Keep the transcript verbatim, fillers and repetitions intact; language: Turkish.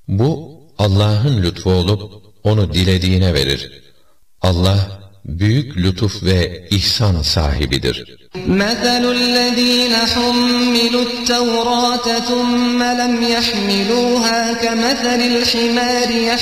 Bu Allah'ın lütfu olup onu dilediğine verir. Allah büyük lütuf ve ihsan sahibidir. مَثَلُ الَّذ۪ينَ حُمِّلُوا التَّوْرَاةَ ثُمَّ لَمْ يَحْمِلُوهَا كَمَثَلِ الْحِمَارِ